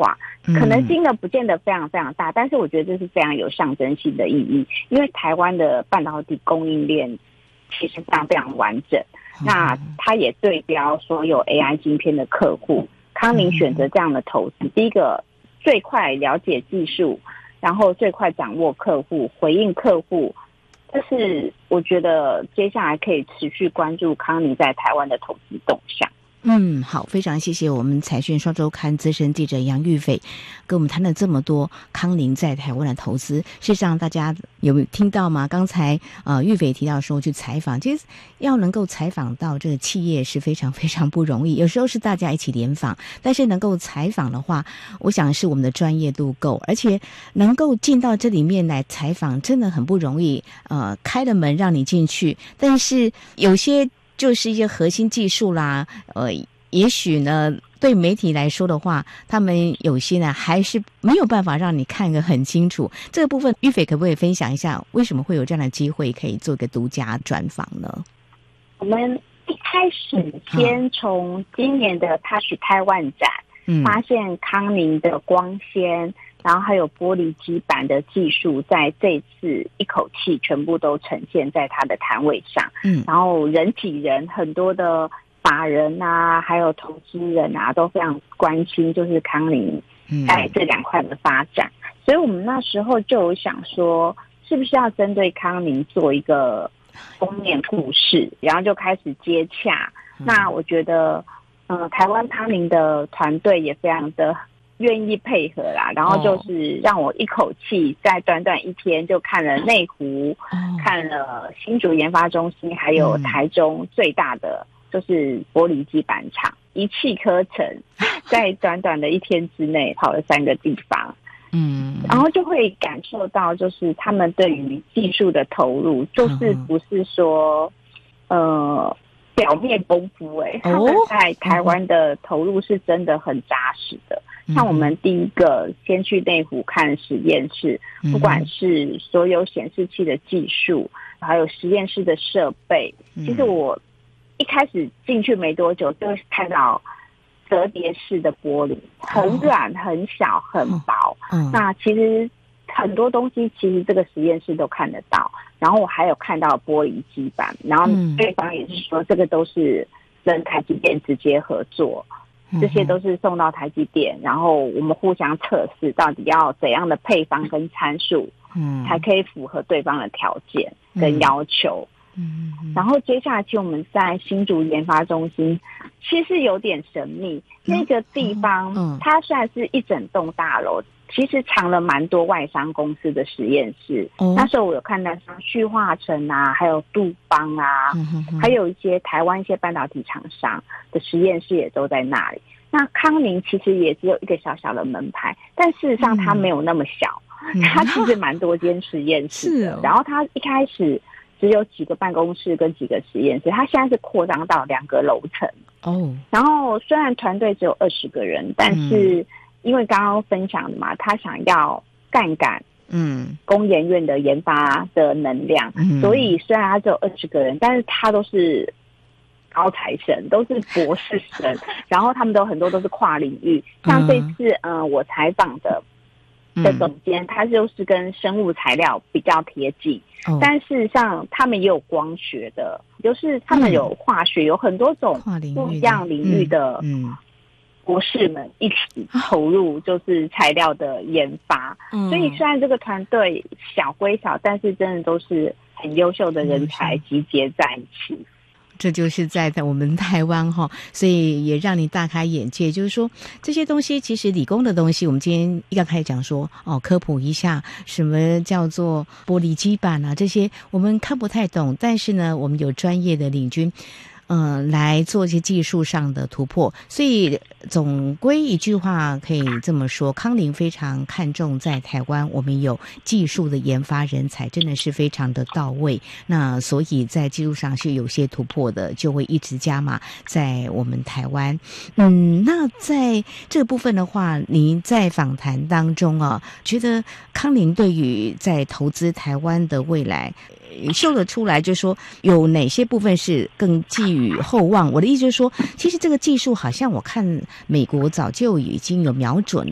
化，可能金额不见得非常非常大，但是我觉得这是非常有象征性的意义，因为台湾的半导体供应链其实非常非常完整，那它也对标所有 AI 晶片的客户，康宁选择这样的投资，第一个最快了解技术，然后最快掌握客户，回应客户，这是我觉得接下来可以持续关注康宁在台湾的投资动向。 好，非常谢谢我们财讯双周刊资深记者杨玉斐跟我们谈了这么多康宁在台湾的投资。事实上大家有没有听到吗？刚才玉斐提到说去采访，其实要能够采访到这个企业是非常非常不容易，有时候是大家一起联访，但是能够采访的话，我想是我们的专业度够，而且能够进到这里面来采访真的很不容易，开了门让你进去，但是有些就是一些核心技术啦，也许呢，对媒体来说的话，他们有些呢还是没有办法让你看个很清楚。这个部分，玉斐可不可以分享一下，为什么会有这样的机会可以做个独家专访呢？ 我们一开始先从今年的 Touch Taiwan 展，发现康宁的光纤，然后还有玻璃基板的技术，在这次一口气全部都呈现在它的摊位上。然后人挤人，很多的法人啊，还有投资人啊，都非常关心，就是康宁在这两块的发展。所以我们那时候就有想说，是不是要针对康宁做一个封面故事，然后就开始接洽。那我觉得，台湾康宁的团队也非常的愿意配合啦，然后就是让我一口气在短短一天就看了内湖，看了新竹研发中心，还有台中最大的就是玻璃基板厂，一气呵成，在短短的一天之内跑了3个地方。然后就会感受到，就是他们对于技术的投入，就是不是说表面功夫他们在台湾的投入是真的很扎实的。像我们第一个先去内湖看实验室，不管是所有显示器的技术，还有实验室的设备，其实我一开始进去没多久就看到折叠式的玻璃，很软很小很薄，那其实很多东西其实这个实验室都看得到，然后我还有看到玻璃基板，然后对方也是说这个都是跟台积电直接合作，这些都是送到台积电，然后我们互相测试到底要怎样的配方跟参数才可以符合对方的条件跟要求。然后接下来其实我们在新竹研发中心其实有点神秘，那个地方它虽然是一整栋大楼，其实藏了蛮多外商公司的实验室。那时候我有看到像旭化成啊，还有杜邦啊，还有一些台湾一些半导体厂商的实验室也都在那里。那康宁其实也只有一个小小的门牌，但事实上它没有那么小，它其实蛮多间实验室的。然后它一开始只有几个办公室跟几个实验室，它现在是扩张到2个楼层。然后虽然团队只有20个人，但是因为刚刚分享的嘛，他想要杠杆工研院的研发的能量，所以虽然他只有20个人，但是他都是高材生，都是博士生，然后他们都很多都是跨领域，像这次我采访的总监，他就是跟生物材料比较贴近，但事实上他们也有光学的，就是他们有化学，有很多种不一样领域的博士们一起投入就是材料的研发。所以虽然这个团队小归小，但是真的都是很优秀的人才集结在一起。 这就是在我们台湾所以也让你大开眼界，就是说这些东西其实理工的东西，我们今天一刚开始讲说科普一下什么叫做玻璃基板啊，这些我们看不太懂，但是呢我们有专业的领军来做一些技术上的突破。所以总归一句话可以这么说，康宁非常看重在台湾我们有技术的研发人才，真的是非常的到位，那所以在技术上是有些突破的，就会一直加码在我们台湾。那在这个部分的话，您在访谈当中觉得康宁对于在投资台湾的未来秀了出来，就是说有哪些部分是更寄予厚望。我的意思就是说，其实这个技术好像我看美国早就已经有瞄准